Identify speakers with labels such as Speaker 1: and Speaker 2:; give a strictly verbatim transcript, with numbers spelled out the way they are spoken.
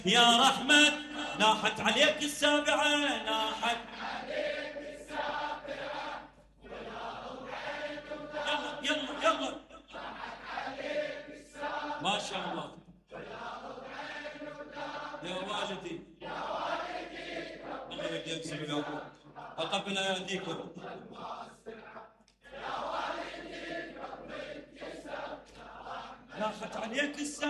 Speaker 1: يا رحمة ناحت عليك السابعة، ناحت
Speaker 2: عليك السابعة،
Speaker 1: يلا يلا يلا
Speaker 2: ناحت عليك السابعة،
Speaker 1: ما شاء الله. يا والدي
Speaker 2: يا والدي
Speaker 1: الله يهديك سبيلكم، أقبل أيديكم.
Speaker 2: يا والدي قبل الجسد،
Speaker 1: ناحت عليك السابعة.